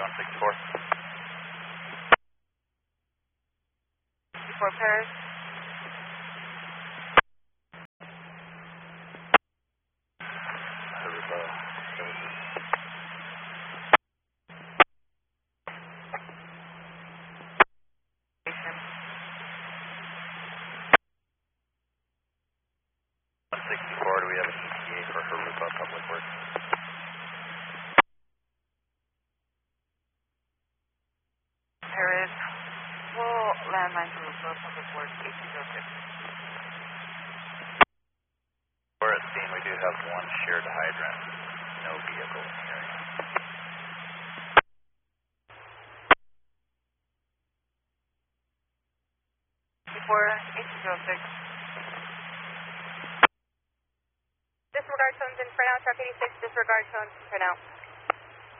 164. 64 Paris. Aruba services. Station. 164, do we have an ETA for Aruba Public Works? Paris. Full landline to Aruba Public Works 8206. For a scene, we do have one shared hydrant, no vehicle in the area. Before 8206. Disregard tones in for now, truck 86, disregard tones for now.